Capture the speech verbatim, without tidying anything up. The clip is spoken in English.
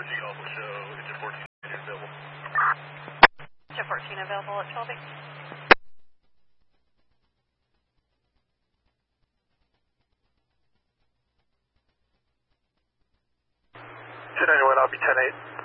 approaching Alpha Show, engine fourteen available. Engine fourteen available at Shelby. ten ninety-one, I'll be ten eight.